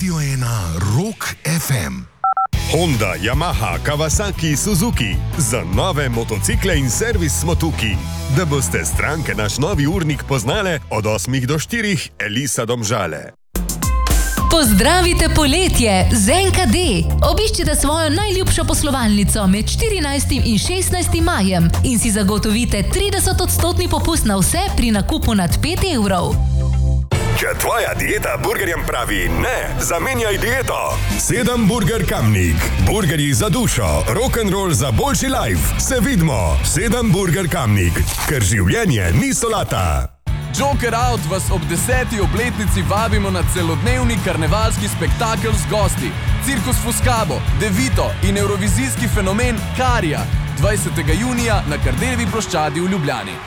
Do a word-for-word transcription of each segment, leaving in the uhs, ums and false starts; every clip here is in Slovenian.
Radio ena Rock ef em. Honda, Yamaha, Kawasaki, Suzuki. Za nove motocikle in servis smo tukaj. Da boste stranke naš novi urnik poznale od osmih do štirih, Elisa Domžale. Pozdravite poletje z en ka de. Obiščite svojo najljubšo poslovalnico med štirinajstim in šestnajstim majem in si zagotovite trideset odstotni popust na vse pri nakupu nad pet evrov. Če tvoja dieta burgerjem pravi ne, zamenjaj dieto. Sedem Burger Kamnik. Burgerji za dušo, rock'n'roll za boljši life. Se vidimo. Sedem Burger Kamnik. Ker življenje ni solata. Joker Out vas ob deseti obletnici vabimo na celodnevni karnevalski spektakel z gosti. Cirkus Fuscabo, Devito in evrovizijski fenomen Karija. dvajsetega junija na Kardeljevi ploščadi v Ljubljani.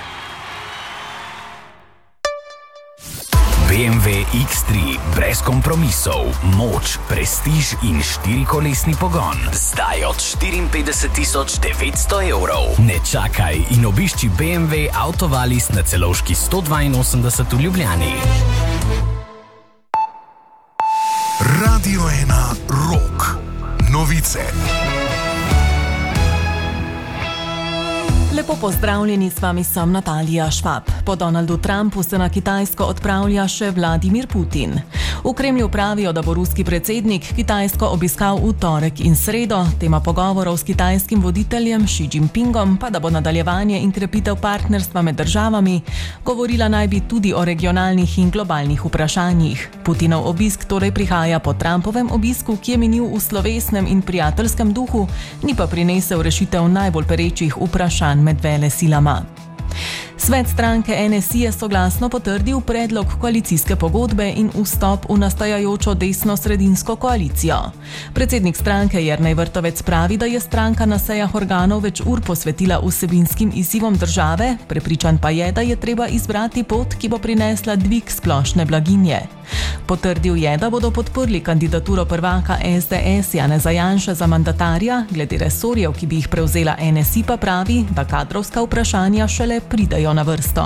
be em ve iks tri, brez kompromisov, moč, prestiž in štirikolesni pogon. Zdaj od štiriinpetdeset tisoč devetsto evrov. Ne čakaj in obišči be em ve Autovalis na Celovški sto dvainosemdeset v Ljubljani. Radio ena Rock. Novice. Lepo pozdravljeni, s vami sem Natalija Švab. Po Donaldu Trumpu se na Kitajsko odpravlja še Vladimir Putin. V Kremlju pravijo, da bo ruski predsednik Kitajsko obiskal v torek in sredo, tema pogovorov s kitajskim voditeljem Xi Jinpingom pa da bo nadaljevanje in krepitev partnerstva med državami, govorila naj bi tudi o regionalnih in globalnih vprašanjih. Putinov obisk torej prihaja po Trumpovem obisku, ki je minil v slovesnem in prijateljskem duhu, ni pa prinesel rešitev najbolj perečih vprašanj med velesilama. Svet stranke en es i je soglasno potrdil predlog koalicijske pogodbe in vstop v nastajajočo desno-sredinsko koalicijo. Predsednik stranke Jernej Vrtovec pravi, da je stranka na sejah organov več ur posvetila vsebinskim izzivom države, prepričan pa je, da je treba izbrati pot, ki bo prinesla dvig splošne blaginje. Potrdil je, da bodo podprli kandidaturo prvaka es de es Janeza Janše za mandatarja, glede resorjev, ki bi jih prevzela en es i, pa pravi, da kadrovska vprašanja šele pridejo na vrsto.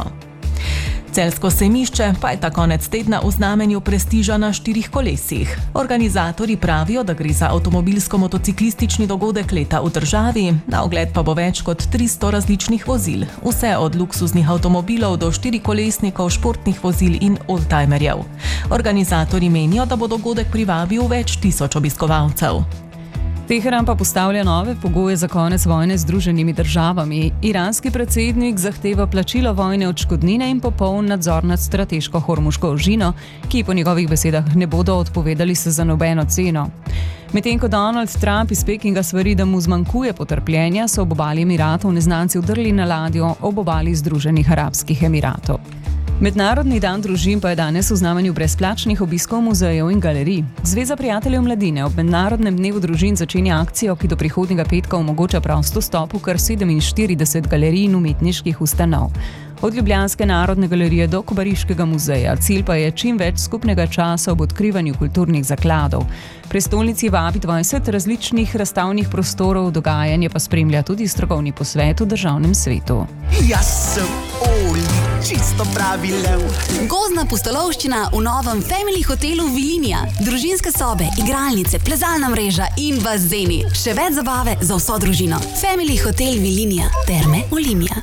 Celjsko sejmišče pa je ta konec tedna v znamenju prestiža na štirih kolesih. Organizatorji pravijo, da gre za avtomobilsko-motociklistični dogodek leta v državi, na ogled pa bo več kot tristo različnih vozil, vse od luksuznih avtomobilov do štirikolesnikov, športnih vozil in oldtimerjev. Organizatorji menijo, da bo dogodek privabil več tisoč obiskovalcev. Teheran pa postavlja nove pogoje za konec vojne z Združenimi državami. Iranski predsednik zahteva plačilo vojne odškodnine in popoln nadzor nad strateško hormuško ožino, ki po njegovih besedah ne bodo odpovedali se za nobeno ceno. Medtem ko Donald Trump iz Pekinga svari, da mu zmanjkuje potrpljenja, so ob obali Emiratov neznanci vdrli na ladjo ob obali Združenih arabskih Emiratov. Mednarodni dan družin pa je danes v znamenju brezplačnih obiskov muzejev in galerij. Zveza prijateljev mladine ob Mednarodnem dnevu družin začenja akcijo, ki do prihodnjega petka omogoča prost vstop v kar sedeminštirideset galerij in umetniških ustanov. Od Ljubljanske narodne galerije do Kobariškega muzeja. Cilj pa je čim več skupnega časa ob odkrivanju kulturnih zakladov. Prestolnici vabi dvajset različnih razstavnih prostorov, dogajanje pa spremlja tudi strokovni posvet v državnem svetu. Jaz sem Oli, čisto pravi lev. Gozdna pustolovščina v novem Family hotelu Vilinija. Družinske sobe, igralnice, plezalna mreža in bazeni. Še več zabave za vso družino. Family hotel Vilinija. Terme Olimia.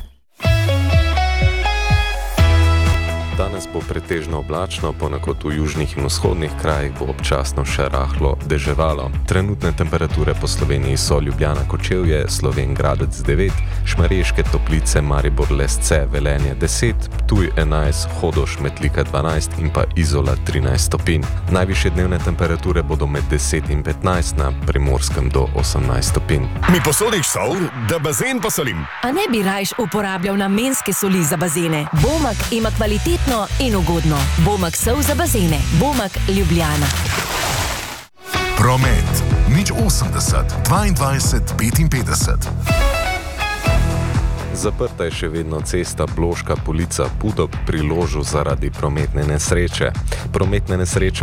Danes bo pretežno oblačno, ponekod v južnih in vzhodnih krajih bo občasno še rahlo deževalo. Trenutne temperature po Sloveniji so Ljubljana Kočevje, Slovenj Gradec devet, Šmarješke Toplice, Maribor Lesce, Velenje deset, Ptuj enajst, Hodoš Metlika dvanajst in pa Izola trinajst stopinj. Najvišje dnevne temperature bodo med deset in petnajst, na Primorskem do osemnajst stopinj. Mi posodiš sol, da bazen posolim? A ne bi rajš uporabljal namenske soli za bazene? Bomak ima kvalitetno in ugodno. Bomak sol za bazene. Bomak Ljubljana. Promet. Nič osemdeset, dvaindvajset, petinpetdeset. Zaprta je še vedno cesta Bloška Polica Pudob pri Ložu zaradi prometne nesreče. Prometne nesreče